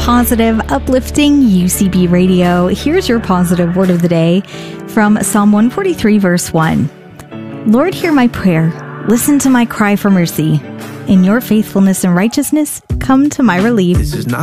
positive, uplifting UCB Radio. Here's your positive word of the day from Psalm 143, verse 1. Lord, hear my prayer. Listen to my cry for mercy. In your faithfulness and righteousness, come to my relief. This is not